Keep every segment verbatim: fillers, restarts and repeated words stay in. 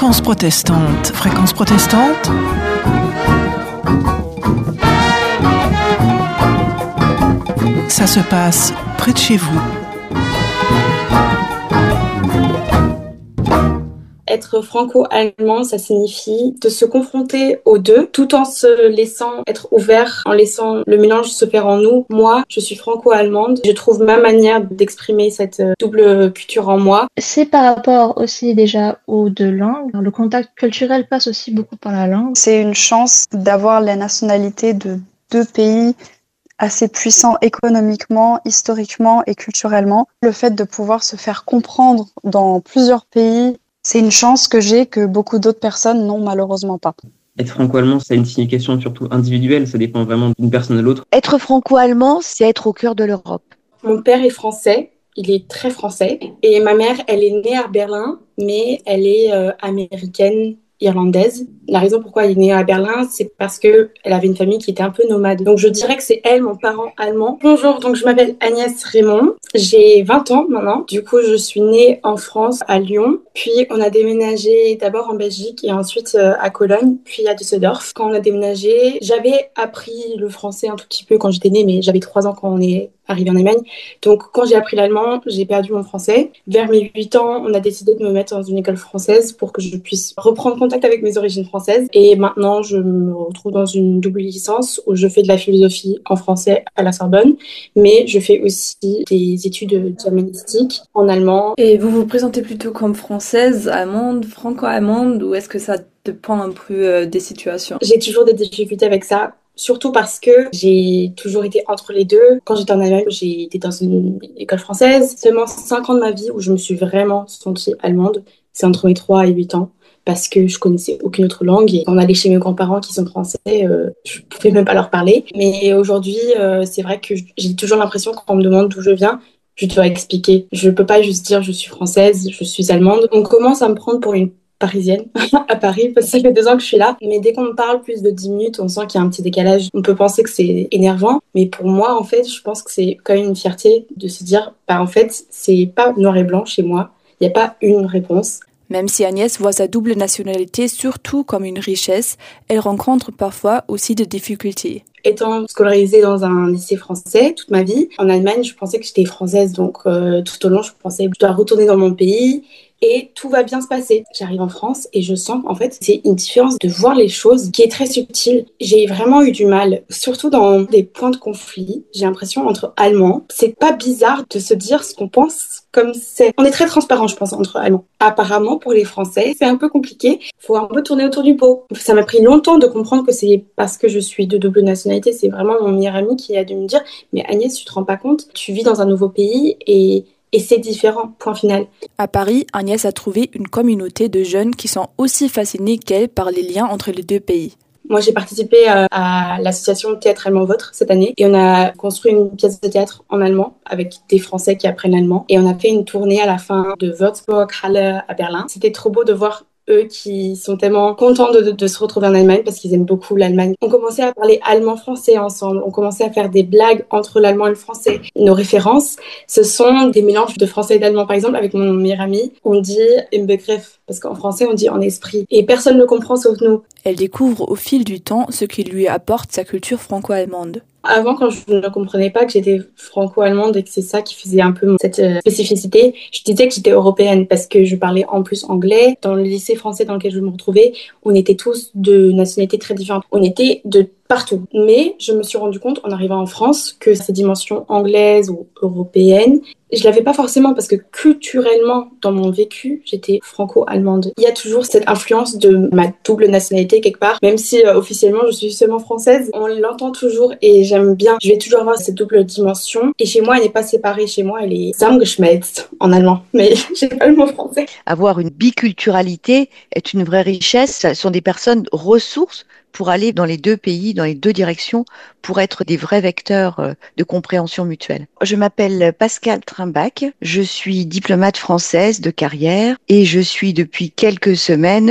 Fréquence protestante. Fréquence protestante. Ça se passe près de chez vous. Être franco-allemand, ça signifie de se confronter aux deux, tout en se laissant être ouvert, en laissant le mélange se faire en nous. Moi, je suis franco-allemande. Je trouve ma manière d'exprimer cette double culture en moi. C'est par rapport aussi déjà aux deux langues. Le contact culturel passe aussi beaucoup par la langue. C'est une chance d'avoir la nationalité de deux pays assez puissants économiquement, historiquement et culturellement. Le fait de pouvoir se faire comprendre dans plusieurs pays, c'est une chance que j'ai que beaucoup d'autres personnes n'ont malheureusement pas. Être franco-allemand, ça a une signification surtout individuelle, ça dépend vraiment d'une personne à l'autre. Être franco-allemand, c'est être au cœur de l'Europe. Mon père est français, il est très français. Et ma mère, elle est née à Berlin, mais elle est euh, américaine, irlandaise. La raison pourquoi elle est née à Berlin, c'est parce que elle avait une famille qui était un peu nomade. Donc je dirais que c'est elle, mon parent allemand. Bonjour, donc je m'appelle Agnès Raymond. J'ai vingt ans maintenant. Du coup, je suis née en France, à Lyon. Puis on a déménagé d'abord en Belgique et ensuite euh, à Cologne, puis à Düsseldorf. Quand on a déménagé, j'avais appris le français un tout petit peu quand j'étais née, mais j'avais trois ans quand on est arrivé en Allemagne. Donc quand j'ai appris l'allemand, j'ai perdu mon français. Vers mes huit ans, on a décidé de me mettre dans une école française pour que je puisse reprendre contact avec mes origines françaises. Et maintenant, je me retrouve dans une double licence où je fais de la philosophie en français à la Sorbonne, mais je fais aussi des études germanistiques en allemand. Et vous vous présentez plutôt comme française, allemande, franco-allemande, ou est-ce que ça dépend un peu euh, des situations? J'ai toujours des difficultés avec ça. Surtout parce que j'ai toujours été entre les deux. Quand j'étais en Allemagne, j'ai été dans une école française. Seulement cinq ans de ma vie où je me suis vraiment sentie allemande, c'est entre mes trois et huit ans. Parce que je connaissais aucune autre langue. Et quand on allait chez mes grands-parents qui sont français, euh, je pouvais même pas leur parler. Mais aujourd'hui, euh, c'est vrai que j'ai toujours l'impression que quand on me demande d'où je viens, je dois expliquer. Je peux pas juste dire je suis française, je suis allemande. On commence à me prendre pour une parisienne à Paris parce que ça fait deux ans que je suis là. Mais dès qu'on me parle plus de dix minutes, on sent qu'il y a un petit décalage. On peut penser que c'est énervant. Mais pour moi, en fait, je pense que c'est quand même une fierté de se dire, bah, en fait, c'est pas noir et blanc chez moi. Il n'y a pas une réponse. Même si Agnès voit sa double nationalité surtout comme une richesse, elle rencontre parfois aussi des difficultés. Étant scolarisée dans un lycée français toute ma vie, en Allemagne, je pensais que j'étais française. Donc euh, tout au long, je pensais que je dois retourner dans mon pays et tout va bien se passer. J'arrive en France et je sens en fait c'est une différence de voir les choses qui est très subtile. J'ai vraiment eu du mal, surtout dans des points de conflit. J'ai l'impression entre Allemands, c'est pas bizarre de se dire ce qu'on pense comme c'est. On est très transparent, je pense, entre Allemands. Apparemment, pour les Français, c'est un peu compliqué. Faut un peu tourner autour du pot. Ça m'a pris longtemps de comprendre que c'est parce que je suis de double nationalité. C'est vraiment mon meilleur ami qui a dû me dire « Mais Agnès, tu te rends pas compte, tu vis dans un nouveau pays et... » Et c'est différent, point final. À Paris, Agnès a trouvé une communauté de jeunes qui sont aussi fascinés qu'elle par les liens entre les deux pays. Moi, j'ai participé à l'association Théâtre Allemand Vôtre cette année et on a construit une pièce de théâtre en allemand avec des Français qui apprennent l'allemand. Et on a fait une tournée à la fin de Würzburg, Halle à Berlin. C'était trop beau de voir eux qui sont tellement contents de, de, de se retrouver en Allemagne parce qu'ils aiment beaucoup l'Allemagne. On commençait à parler allemand-français ensemble. On commençait à faire des blagues entre l'allemand et le français. Nos références, ce sont des mélanges de français et d'allemand. Par exemple, avec mon meilleur ami, on dit « im Begriff » parce qu'en français, on dit « en esprit ». Et personne ne comprend sauf nous. Elle découvre au fil du temps ce qui lui apporte sa culture franco-allemande. Avant, quand je ne comprenais pas que j'étais franco-allemande et que c'est ça qui faisait un peu cette euh, spécificité, je disais que j'étais européenne parce que je parlais en plus anglais. Dans le lycée français dans lequel je me retrouvais, on était tous de nationalités très différentes. On était de partout. Mais je me suis rendu compte en arrivant en France que ces dimensions anglaises ou européennes, je l'avais pas forcément parce que culturellement, dans mon vécu, j'étais franco-allemande. Il y a toujours cette influence de ma double nationalité quelque part, même si euh, officiellement je suis seulement française. On l'entend toujours et j'aime bien. Je vais toujours avoir cette double dimension. Et chez moi, elle n'est pas séparée. Chez moi, elle est zusammengeschmelzt en allemand. Mais j'ai pas le mot français. Avoir une biculturalité est une vraie richesse. Ce sont des personnes ressources pour aller dans les deux pays, dans les deux directions, pour être des vrais vecteurs de compréhension mutuelle. Je m'appelle Pascale Trimbach, je suis diplomate française de carrière et je suis depuis quelques semaines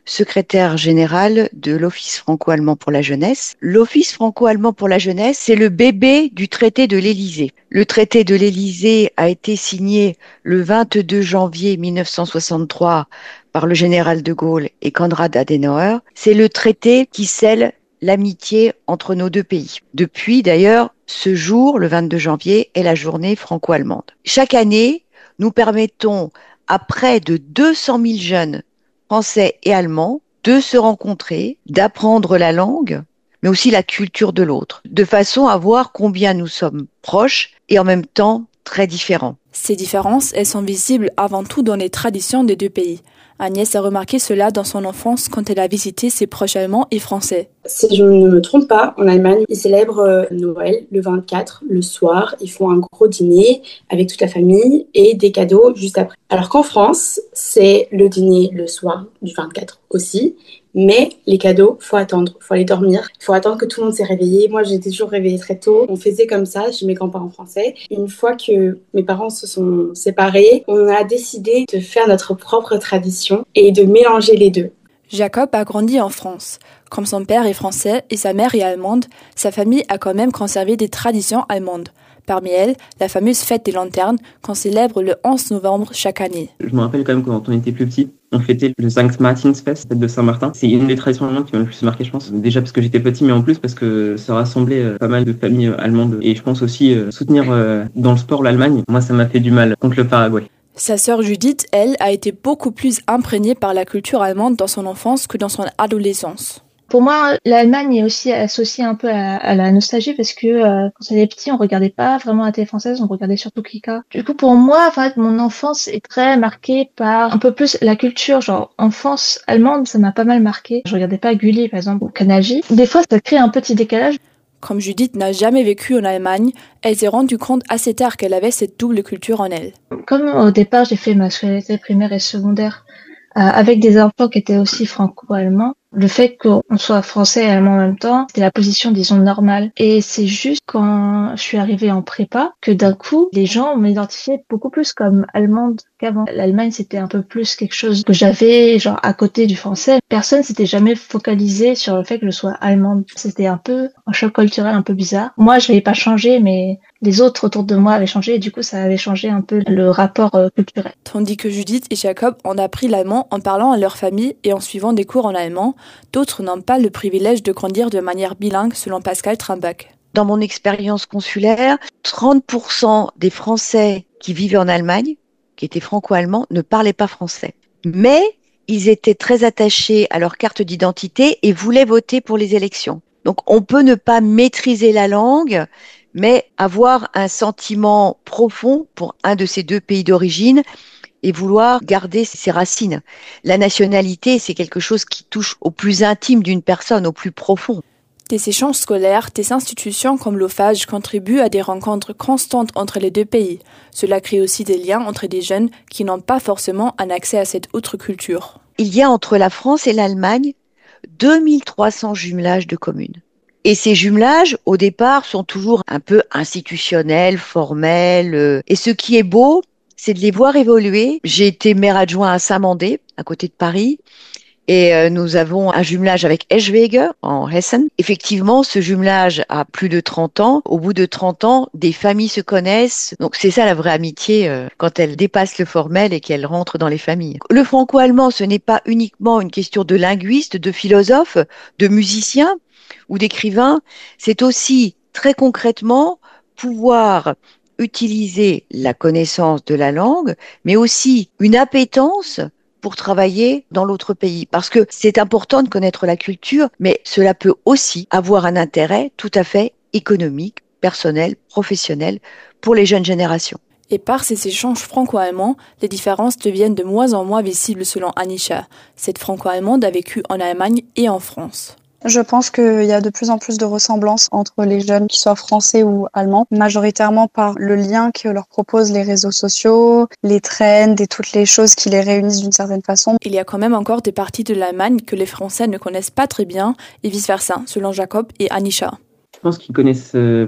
secrétaire général de l'Office franco-allemand pour la jeunesse. L'Office franco-allemand pour la jeunesse, c'est le bébé du traité de l'Élysée. Le traité de l'Élysée a été signé le vingt-deux janvier mille neuf cent soixante-trois par le général de Gaulle et Konrad Adenauer. C'est le traité qui scelle l'amitié entre nos deux pays. Depuis, d'ailleurs, ce jour, le vingt-deux janvier, est la journée franco-allemande. Chaque année, nous permettons à près de deux cent mille jeunes français et allemands de se rencontrer, d'apprendre la langue, mais aussi la culture de l'autre, de façon à voir combien nous sommes proches et en même temps très différents. Ces différences, elles sont visibles avant tout dans les traditions des deux pays. Agnès a remarqué cela dans son enfance quand elle a visité ses proches allemands et français. Si je ne me trompe pas, en Allemagne, ils célèbrent euh, Noël le vingt-quatre, le soir. Ils font un gros dîner avec toute la famille et des cadeaux juste après. Alors qu'en France, c'est le dîner le soir du vingt-quatre aussi. Mais les cadeaux, faut attendre, faut aller dormir, faut attendre que tout le monde s'est réveillé. Moi, j'étais toujours réveillée très tôt. On faisait comme ça chez mes grands-parents français. Une fois que mes parents se sont séparés, on a décidé de faire notre propre tradition et de mélanger les deux. Jacob a grandi en France. Comme son père est français et sa mère est allemande, sa famille a quand même conservé des traditions allemandes. Parmi elles, la fameuse fête des lanternes qu'on célèbre le onze novembre chaque année. Je me rappelle quand même quand on était plus petit, on fêtait le Sankt Martinsfest, fête de Saint-Martin. C'est une des traditions allemandes qui m'a le plus marqué, je pense. Déjà parce que j'étais petit, mais en plus parce que ça rassemblait pas mal de familles allemandes. Et je pense aussi soutenir dans le sport l'Allemagne. Moi, ça m'a fait du mal contre le Paraguay. Sa sœur Judith, elle, a été beaucoup plus imprégnée par la culture allemande dans son enfance que dans son adolescence. Pour moi, l'Allemagne est aussi associée un peu à, à la nostalgie parce que euh, quand on était petit, on regardait pas vraiment la télé française, on regardait surtout Kika. Du coup, pour moi, en fait, mon enfance est très marquée par un peu plus la culture, genre enfance allemande, ça m'a pas mal marqué. Je regardais pas Gulli, par exemple, ou Canal J. Des fois, ça crée un petit décalage. Comme Judith n'a jamais vécu en Allemagne, elle s'est rendue compte assez tard qu'elle avait cette double culture en elle. Comme au départ, j'ai fait ma scolarité primaire et secondaire euh, avec des enfants qui étaient aussi franco-allemands, le fait qu'on soit français et allemand en même temps, c'était la position, disons, normale. Et c'est juste quand je suis arrivée en prépa que d'un coup, les gens m'identifiaient beaucoup plus comme allemande qu'avant. L'Allemagne, c'était un peu plus quelque chose que j'avais, genre, à côté du français. Personne s'était jamais focalisé sur le fait que je sois allemande. C'était un peu un choc culturel un peu bizarre. Moi, je n'avais pas changé, mais les autres autour de moi avaient changé et du coup, ça avait changé un peu le rapport euh, culturel. Tandis que Judith et Jacob ont appris l'allemand en parlant à leur famille et en suivant des cours en allemand, d'autres n'ont pas le privilège de grandir de manière bilingue, selon Pascal Trimbach. Dans mon expérience consulaire, trente pour cent des Français qui vivaient en Allemagne, qui étaient franco-allemands, ne parlaient pas français. Mais ils étaient très attachés à leur carte d'identité et voulaient voter pour les élections. Donc on peut ne pas maîtriser la langue, mais avoir un sentiment profond pour un de ces deux pays d'origine et vouloir garder ses racines. La nationalité, c'est quelque chose qui touche au plus intime d'une personne, au plus profond. Des échanges scolaires, des institutions comme l'O F A G contribuent à des rencontres constantes entre les deux pays. Cela crée aussi des liens entre des jeunes qui n'ont pas forcément un accès à cette autre culture. Il y a entre la France et l'Allemagne deux mille trois cents jumelages de communes. Et ces jumelages, au départ, sont toujours un peu institutionnels, formels. Et ce qui est beau, c'est de les voir évoluer. J'ai été maire adjoint à Saint-Mandé, à côté de Paris, et euh, nous avons un jumelage avec Eschwege, en Hessen. Effectivement, ce jumelage a plus de trente ans. Au bout de trente ans, des familles se connaissent. Donc c'est ça la vraie amitié, euh, quand elle dépasse le formel et qu'elle rentre dans les familles. Le franco-allemand, ce n'est pas uniquement une question de linguiste, de philosophe, de musicien ou d'écrivain. C'est aussi, très concrètement, pouvoir utiliser la connaissance de la langue, mais aussi une appétence pour travailler dans l'autre pays. Parce que c'est important de connaître la culture, mais cela peut aussi avoir un intérêt tout à fait économique, personnel, professionnel pour les jeunes générations. Et par ces échanges franco-allemands, les différences deviennent de moins en moins visibles selon Anisha. Cette franco-allemande a vécu en Allemagne et en France. Je pense qu'il y a de plus en plus de ressemblances entre les jeunes, qu'ils soient français ou allemands, majoritairement par le lien que leur proposent les réseaux sociaux, les trends et toutes les choses qui les réunissent d'une certaine façon. Il y a quand même encore des parties de l'Allemagne que les Français ne connaissent pas très bien et vice-versa, selon Jacob et Anisha. Je pense qu'ils connaissent euh, peut-être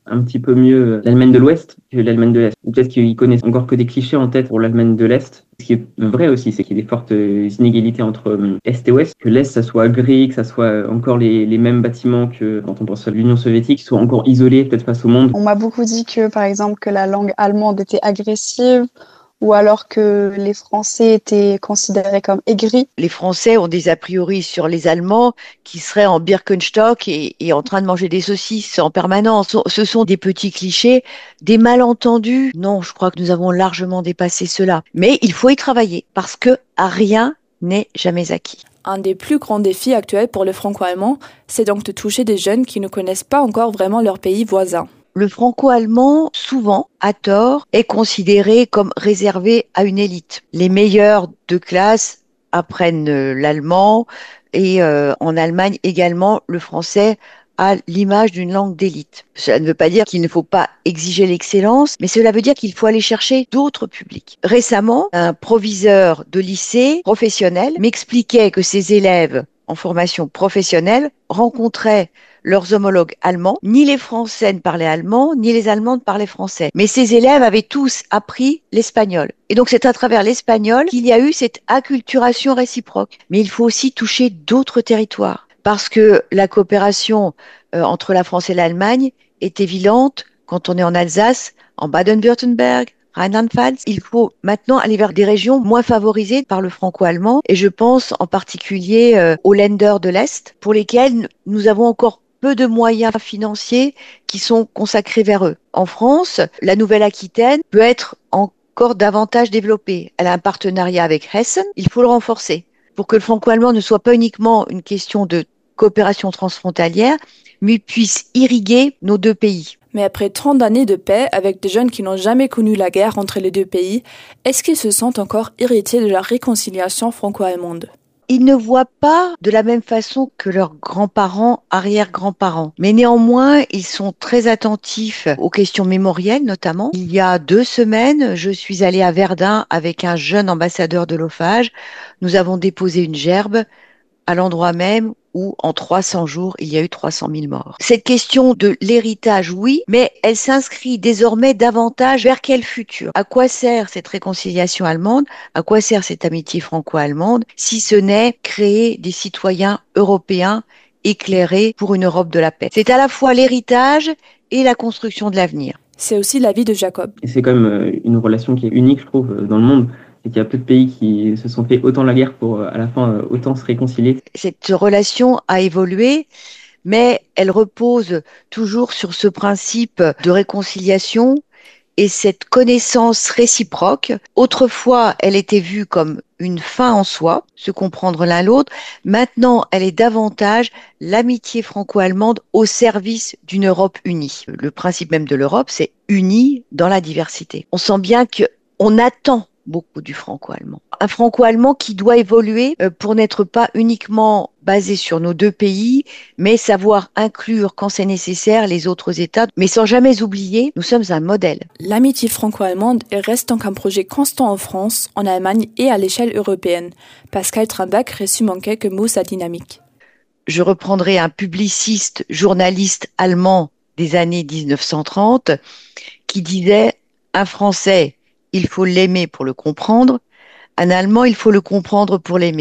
un petit peu mieux l'Allemagne de l'Ouest que l'Allemagne de l'Est. Peut-être qu'ils connaissent encore que des clichés en tête pour l'Allemagne de l'Est. Ce qui est vrai aussi, c'est qu'il y a des fortes inégalités entre Est et Ouest. Que l'Est, ça soit gris, que ça soit encore les, les mêmes bâtiments que quand on pense à l'Union soviétique, qui soient encore isolés peut-être face au monde. On m'a beaucoup dit que, par exemple, que la langue allemande était agressive, ou alors que les Français étaient considérés comme aigris. Les Français ont des a priori sur les Allemands qui seraient en Birkenstock et, et en train de manger des saucisses en permanence. Ce sont des petits clichés, des malentendus. Non, je crois que nous avons largement dépassé cela. Mais il faut y travailler parce que rien n'est jamais acquis. Un des plus grands défis actuels pour le franco-allemand, c'est donc de toucher des jeunes qui ne connaissent pas encore vraiment leur pays voisin. Le franco-allemand, souvent, à tort, est considéré comme réservé à une élite. Les meilleurs de classe apprennent l'allemand et euh, en Allemagne également, le français a l'image d'une langue d'élite. Cela ne veut pas dire qu'il ne faut pas exiger l'excellence, mais cela veut dire qu'il faut aller chercher d'autres publics. Récemment, un proviseur de lycée professionnel m'expliquait que ses élèves en formation professionnelle rencontraient leurs homologues allemands. Ni les Français ne parlaient allemand, ni les Allemands ne parlaient français. Mais ces élèves avaient tous appris l'espagnol. Et donc c'est à travers l'espagnol qu'il y a eu cette acculturation réciproque. Mais il faut aussi toucher d'autres territoires. Parce que la coopération euh, entre la France et l'Allemagne est évidente quand on est en Alsace, en Baden-Württemberg, Rheinland-Pfalz. Il faut maintenant aller vers des régions moins favorisées par le franco-allemand. Et je pense en particulier euh, aux Länder de l'Est, pour lesquels nous avons encore peu de moyens financiers qui sont consacrés vers eux. En France, la Nouvelle-Aquitaine peut être encore davantage développée. Elle a un partenariat avec Hessen, il faut le renforcer pour que le franco-allemand ne soit pas uniquement une question de coopération transfrontalière, mais puisse irriguer nos deux pays. Mais après trente années de paix avec des jeunes qui n'ont jamais connu la guerre entre les deux pays, est-ce qu'ils se sentent encore héritiers de la réconciliation franco-allemande ? Ils ne voient pas de la même façon que leurs grands-parents, arrière-grands-parents. Mais néanmoins, ils sont très attentifs aux questions mémorielles, notamment. Il y a deux semaines, je suis allée à Verdun avec un jeune ambassadeur de l'OFAGE. Nous avons déposé une gerbe à l'endroit même où, en trois cents jours, il y a eu trois cent mille morts. Cette question de l'héritage, oui, mais elle s'inscrit désormais davantage vers quel futur ? À quoi sert cette réconciliation allemande ? À quoi sert cette amitié franco-allemande ? Si ce n'est créer des citoyens européens éclairés pour une Europe de la paix. C'est à la fois l'héritage et la construction de l'avenir. C'est aussi l'avis de Jacob. Et c'est quand même une relation qui est unique, je trouve, dans le monde. Et qu'il y a peu de pays qui se sont fait autant la guerre pour, à la fin, autant se réconcilier. Cette relation a évolué, mais elle repose toujours sur ce principe de réconciliation et cette connaissance réciproque. Autrefois, elle était vue comme une fin en soi, se comprendre l'un l'autre. Maintenant, elle est davantage l'amitié franco-allemande au service d'une Europe unie. Le principe même de l'Europe, c'est unie dans la diversité. On sent bien qu'on attend beaucoup du franco-allemand. Un franco-allemand qui doit évoluer pour n'être pas uniquement basé sur nos deux pays, mais savoir inclure quand c'est nécessaire les autres États, mais sans jamais oublier, nous sommes un modèle. L'amitié franco-allemande reste donc un projet constant en France, en Allemagne et à l'échelle européenne. Pascal Trimbach résume en quelques mots sa dynamique. Je reprendrai un publiciste, journaliste allemand des années dix-neuf cent trente qui disait « Un Français, il faut l'aimer pour le comprendre. Un Allemand, il faut le comprendre pour l'aimer. »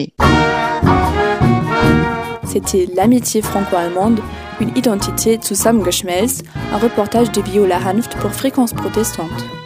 C'était l'amitié franco-allemande, une identité zusammengeschmelzt, un reportage de Viola Hanft pour Fréquence Protestante.